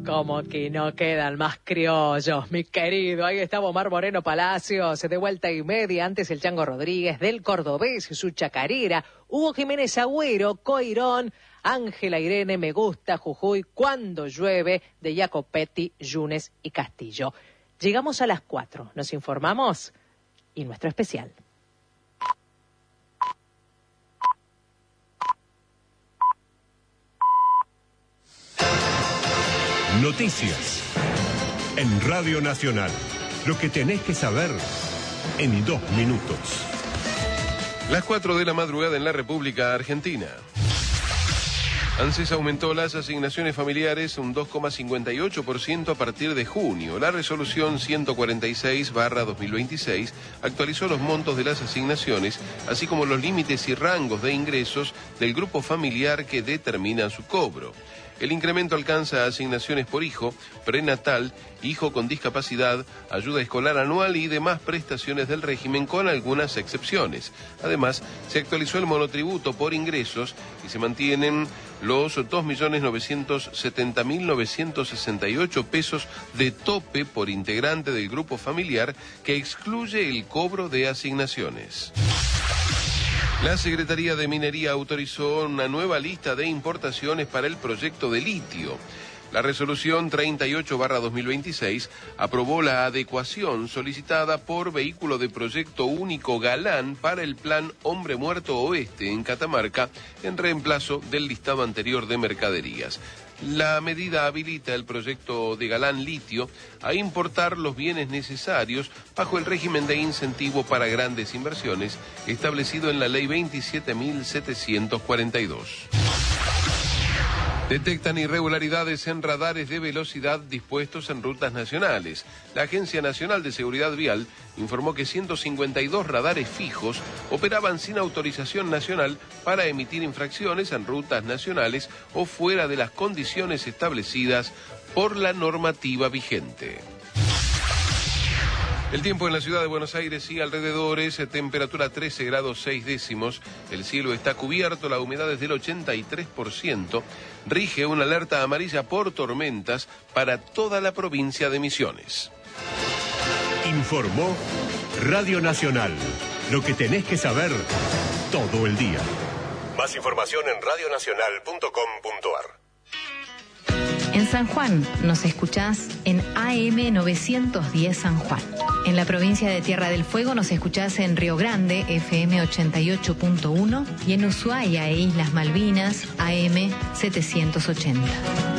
Como que no quedan más criollos, mi querido. Ahí está Omar Moreno Palacios, de vuelta y media. Antes el Chango Rodríguez, del Cordobés, su chacarera. Hugo Jiménez Agüero, Coirón. Ángela Irene, Me Gusta, Jujuy, Cuando Llueve, de Jacopetti, Yunes y Castillo. Llegamos a las 4, nos informamos y nuestro especial. Noticias en Radio Nacional. Lo que tenés que saber en 2 minutos. Las 4 de la madrugada en la República Argentina. ANSES aumentó las asignaciones familiares un 2,58% a partir de junio. La resolución 146/2026 actualizó los montos de las asignaciones, así como los límites y rangos de ingresos del grupo familiar que determina su cobro. El incremento alcanza asignaciones por hijo, prenatal, hijo con discapacidad, ayuda escolar anual y demás prestaciones del régimen, con algunas excepciones. Además, se actualizó el monotributo por ingresos y se mantienen los 2.970.968 pesos de tope por integrante del grupo familiar, que excluye el cobro de asignaciones. La Secretaría de Minería autorizó una nueva lista de importaciones para el proyecto de litio. La resolución 38/2026 aprobó la adecuación solicitada por Vehículo de Proyecto Único Galán para el Plan Hombre Muerto Oeste en Catamarca, en reemplazo del listado anterior de mercaderías. La medida habilita el proyecto de Galán Litio a importar los bienes necesarios bajo el régimen de incentivo para grandes inversiones establecido en la Ley 27.742. Detectan irregularidades en radares de velocidad dispuestos en rutas nacionales. La Agencia Nacional de Seguridad Vial informó que 152 radares fijos operaban sin autorización nacional para emitir infracciones en rutas nacionales o fuera de las condiciones establecidas por la normativa vigente. El tiempo en la ciudad de Buenos Aires y alrededores, temperatura 13 grados 6 décimos, el cielo está cubierto, la humedad es del 83%, rige una alerta amarilla por tormentas para toda la provincia de Misiones. Informó Radio Nacional. Lo que tenés que saber todo el día. Más información en radionacional.com.ar. En San Juan nos escuchás en AM 910 San Juan. En la provincia de Tierra del Fuego nos escuchás en Río Grande, FM 88.1, y en Ushuaia e Islas Malvinas, AM 780.